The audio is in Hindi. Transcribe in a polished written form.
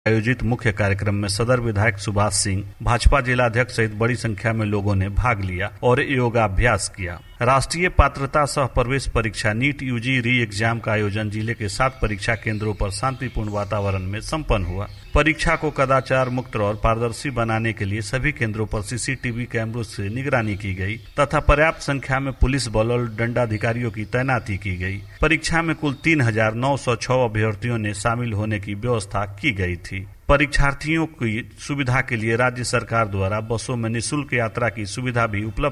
आयोजित मुख्य कार्यक्रम में सदर विधायक सुभाष सिंह, भाजपा जिलाध्यक्ष सहित बड़ी संख्या में लोगों ने भाग लिया और योगाभ्यास किया। राष्ट्रीय पात्रता सह प्रवेश परीक्षा नीट यूजी री एग्जाम का आयोजन जिले के 7 परीक्षा केंद्रों पर शांतिपूर्ण वातावरण में संपन्न हुआ। परीक्षा को कदाचार मुक्त और पारदर्शी बनाने के लिए सभी केंद्रों पर सीसीटीवी कैमरों से निगरानी की गई तथा पर्याप्त संख्या में पुलिस बल और दंडाधिकारियों की तैनाती की गई। परीक्षा में कुल 3,906 अभ्यर्थियों ने शामिल होने की व्यवस्था की गई थी। परीक्षार्थियों की सुविधा के लिए राज्य सरकार द्वारा बसों में निःशुल्क यात्रा की सुविधा भी उपलब्ध